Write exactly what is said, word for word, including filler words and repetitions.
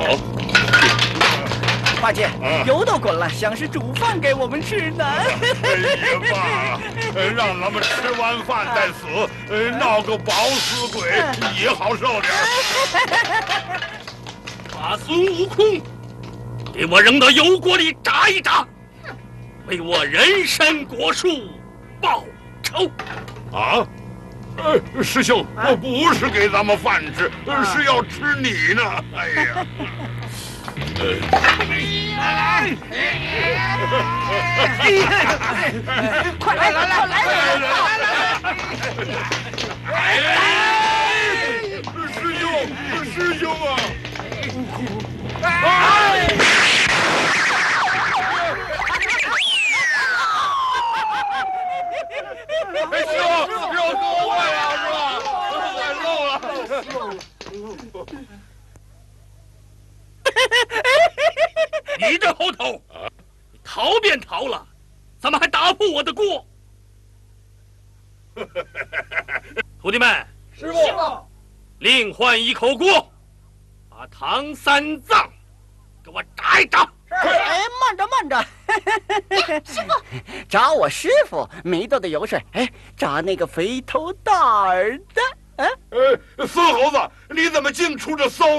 八戒，油都滚了，像是煮饭给我们吃呢。 哎呀爸，让俺们吃完饭再死，闹个饱死鬼也好受点。 把孙悟空给我扔到油锅里炸一炸，为我人参果树报仇。 啊？呃，师兄，我不是给咱们饭吃，是要吃你呢。哎呀！ 快来，快来，快来！ 师兄，师兄啊！哎！哎，师傅，肉给我坏了是吧？坏漏了。 你这猴头，你逃便逃了，怎么还打破我的锅？徒弟们， 师傅， 另换一口锅，把唐三藏给我炸一炸。 哎，慢着慢着， 师傅， 炸我师傅没多的油水，哎，炸那个肥头大耳的， 呃，孙猴子，你怎么净出这馊